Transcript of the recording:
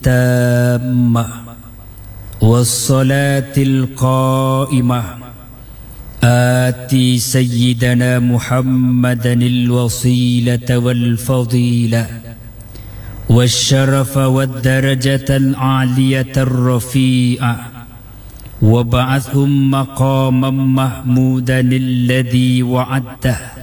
التامة والصلاة القائمة آتي سيدنا محمدا الوسيلة والفضيلة والشرف والدرجة العالية الرفيعة وابعثهم مقاما محمودا الذي وعدته